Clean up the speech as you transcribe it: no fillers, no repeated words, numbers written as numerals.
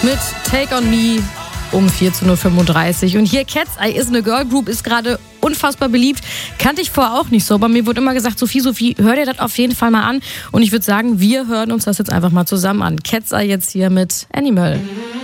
mit Take on Me um 14.35 Uhr. Und hier Cat's Eye is a Girl Group ist gerade unfassbar beliebt. Kannte ich vorher auch nicht so, aber mir wurde immer gesagt, Sophie, hör dir das auf jeden Fall mal an. Und ich würde sagen, wir hören uns das jetzt einfach mal zusammen an. Cat's Eye jetzt hier mit Animal.